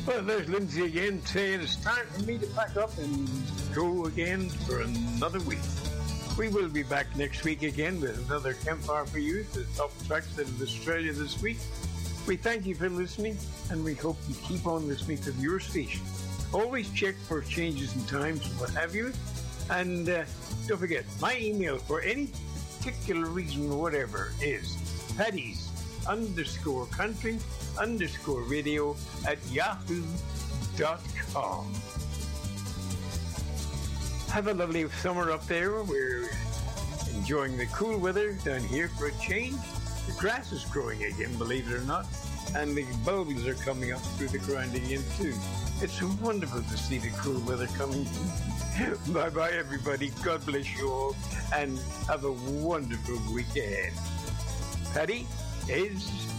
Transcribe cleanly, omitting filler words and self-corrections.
Well, there's Lindsay again saying it's time for me to pack up and go again for another week. We will be back next week again with another Campfire for You, the top tracks out of Australia this week. We thank you for listening, and we hope you keep on listening to your station. Always check for changes in times and what have you. And don't forget, my email for any particular reason or whatever is paddies_country_radio@yahoo.com. Have a lovely summer up there. We're enjoying the cool weather down here for a change. The grass is growing again, believe it or not, and the bulbs are coming up through the ground again too. It's wonderful to see the cool weather coming. Bye-bye, everybody. God bless you all, and have a wonderful week ahead. Paddy is